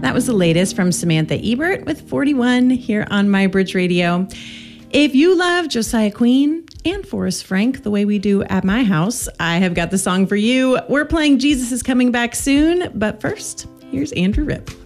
That was the latest from Samantha Ebert with 41 here on MyBridge Radio. If you love Josiah Queen and Forrest Frank the way we do at my house, I have got the song for you. We're playing Jesus is Coming Back Soon, but first, here's Andrew Ripp.